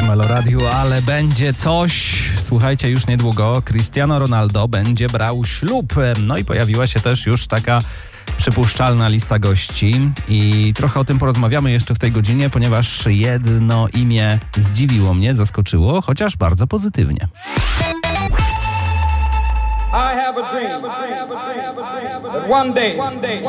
w Meloradiu, ale będzie coś. Słuchajcie, już niedługo Cristiano Ronaldo będzie brał ślub. No i pojawiła się też już taka przypuszczalna lista gości i trochę o tym porozmawiamy jeszcze w tej godzinie, ponieważ jedno imię zdziwiło mnie, zaskoczyło, chociaż bardzo pozytywnie. I have a dream that one day